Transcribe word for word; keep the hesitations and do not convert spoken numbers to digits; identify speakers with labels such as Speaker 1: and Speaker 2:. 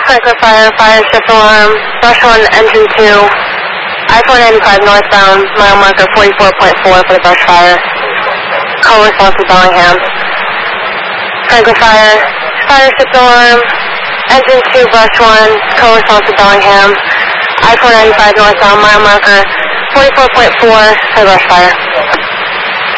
Speaker 1: Franklin Fire, fire shift alarm, brush one, engine two, I four ninety-five northbound, mile marker forty-four point four for the brush fire. Call response to Bellingham. Franklin Fire, fire shift alarm, engine two, brush one, call response to Bellingham. I four ninety-five northbound, mile marker forty-four point four for the brush fire.